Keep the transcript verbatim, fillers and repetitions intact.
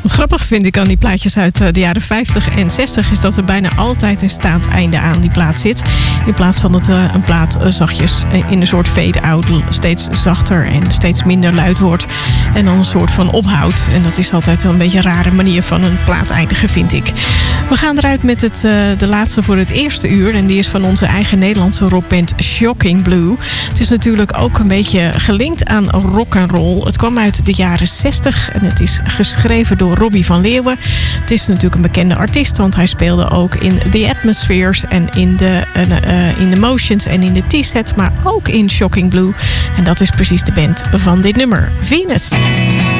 Wat grappig vind ik aan die plaatjes uit de jaren vijftig en zestig... is dat er bijna altijd een staand einde aan die plaat zit. In plaats van dat uh, een plaat uh, zachtjes uh, in een soort fade-out... steeds zachter en steeds minder luid wordt. En dan een soort van ophoudt. En dat is altijd een beetje een rare manier van een plaat eindigen, vind ik. We gaan eruit met het, uh, de laatste voor het eerste uur. En die is van onze eigen Nederlandse rockband Shocking Blue. Het is natuurlijk ook een beetje gelinkt aan rock and roll. Het kwam uit de jaren zestig en het is geschreven door Robbie van Leeuwen. Het is natuurlijk een bekende artiest, want hij speelde ook in The Atmospheres en in de, uh, uh, in de Motions en in de T-set, maar ook in Shocking Blue. En dat is precies de band van dit nummer, Venus.